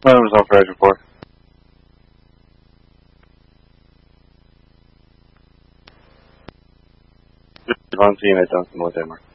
My number's authorized report. Von scene at Johnson Military Mark.